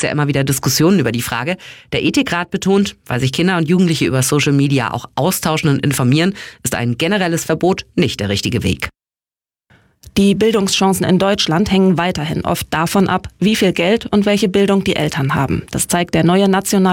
ja immer wieder Diskussionen über die Frage. Der Ethikrat betont, weil sich Kinder und Jugendliche über Social Media auch austauschen und informieren, ist ein generelles Verbot nicht der richtige Weg. Die Bildungschancen in Deutschland hängen weiterhin oft davon ab, wie viel Geld und welche Bildung die Eltern haben. Das zeigt der neue nationale